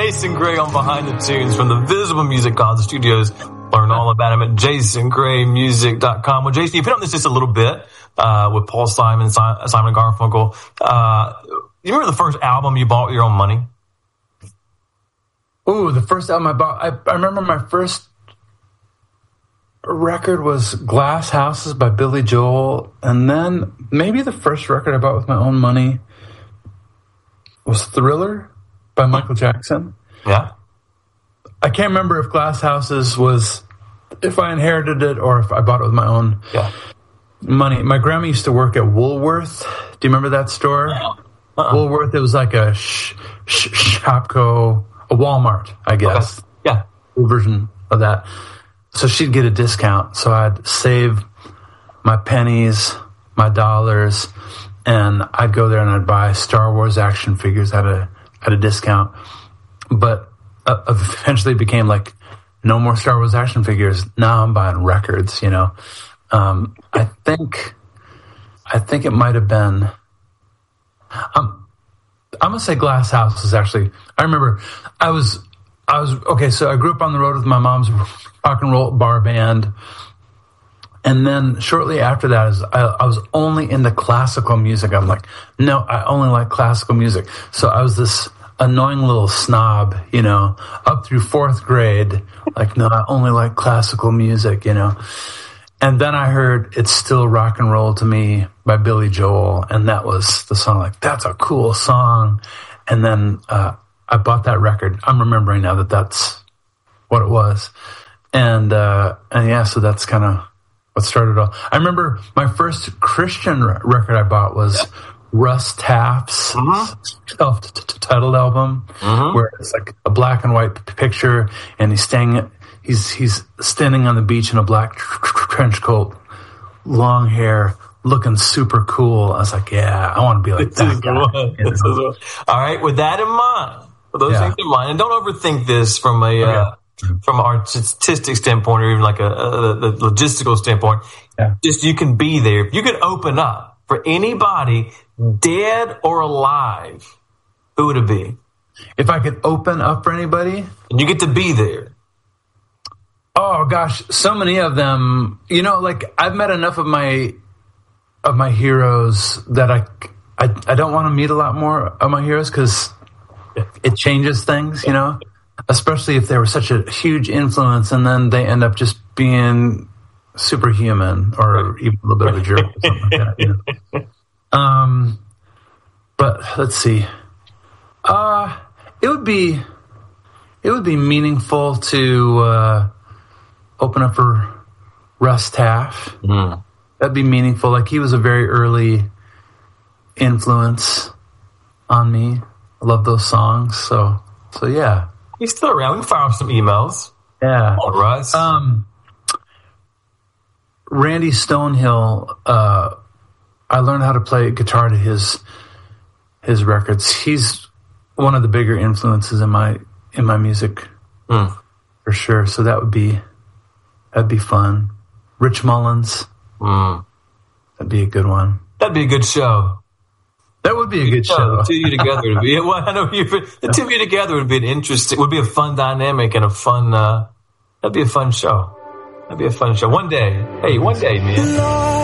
Jason Gray on Behind the Tunes from the Visible Music Concert Studios. Learn all about him at jasongraymusic.com. Well, Jason, you've been on this just a little bit with Paul Simon, Simon Garfunkel. You remember the first album you bought with your own money? Ooh, the first album I bought. I remember my first record was Glass Houses by Billy Joel. And then maybe the first record I bought with my own money was Thriller by Michael Jackson. Yeah. I can't remember if Glass Houses was, if I inherited it or if I bought it with my own money. My grandma used to work at Woolworth. Do you remember that store? Woolworth, it was like a Shopko, a Walmart, I guess. Okay. Yeah. Version of that. So she'd get a discount. So I'd save my pennies, my dollars, and I'd go there and I'd buy Star Wars action figures at a discount. But eventually it became like, no more Star Wars action figures. Now I'm buying records, you know. I think it might have been, I'm going to say Glass House is actually, I remember I was, okay, so I grew up on the road with my mom's rock and roll bar band. And then shortly after that, I was only into classical music. I'm like, no, I only like classical music. So I was this annoying little snob, you know, up through fourth grade. Like, no, I only like classical music, you know. And then I heard It's Still Rock and Roll to Me by Billy Joel. And that was the song, like, that's a cool song. And then I bought that record. I'm remembering now that that's what it was. And yeah, so that's kind of what started it all. I remember my first Christian record I bought was Russ Taff's self-titled album, where it's like a black and white picture, and he's standing on the beach in a black trench coat, long hair, looking super cool. I was like, yeah, I want to be like that guy. All right, with that in mind, with those things in mind, and don't overthink this from a from an artistic standpoint or even like a logistical standpoint. Yeah. Just you can be there. If you could open up for anybody, dead or alive, who would it be? If I could open up for anybody? And you get to be there. Oh, gosh, so many of them. You know, like, I've met enough of my heroes that I don't want to meet a lot more of my heroes because it changes things, you know? Especially if they were such a huge influence and then they end up just being superhuman or even a little bit of a jerk or something like that, you know? But let's see. It would be meaningful to open up for Russ Taff. That'd be meaningful. Like, he was a very early influence on me. I love those songs. So yeah. He's still around. We can fire off some emails. Yeah. All right. Randy Stonehill, I learned how to play guitar to his records. He's one of the bigger influences in my music, for sure. So that'd be fun. Rich Mullins, that'd be a good one. That'd be a good show. That would be a good show. The two of you together would be. Well, I know the two of you together would be would be a fun dynamic and a fun. That'd be a fun show. That'd be a fun show. One day, man.